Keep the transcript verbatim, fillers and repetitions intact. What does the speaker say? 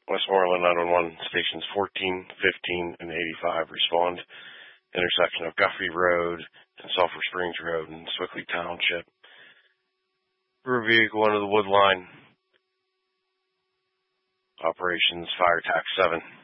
Westmoreland nine one one stations fourteen, fifteen, and eighty-five respond. Intersection of Guffey Road and Sulphur Springs Road in Swickley Township. Rear vehicle under the wood line. Operations Fire Tax seven.